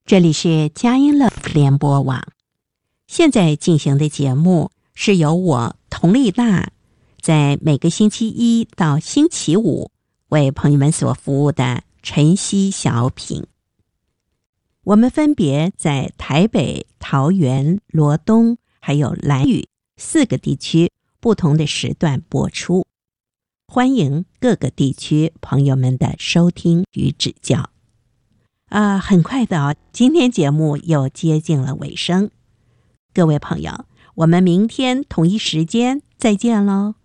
这里是佳音乐联播网，现在进行的节目是由我佟丽娜在每个星期一到星期五为朋友们所服务的晨曦小品。我们分别在台北、桃园、罗东还有兰屿4个地区不同的时段播出，欢迎各个地区朋友们的收听与指教。很快的今天节目又接近了尾声，各位朋友，我们明天同一时间再见喽。